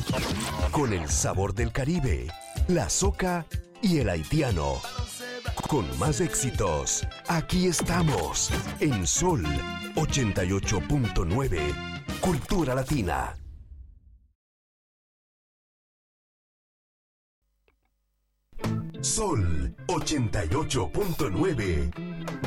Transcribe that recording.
Con el sabor del Caribe, la soca y el haitiano. Con más éxitos, aquí estamos, en Sol 88.9, Cultura Latina. Sol 88.9,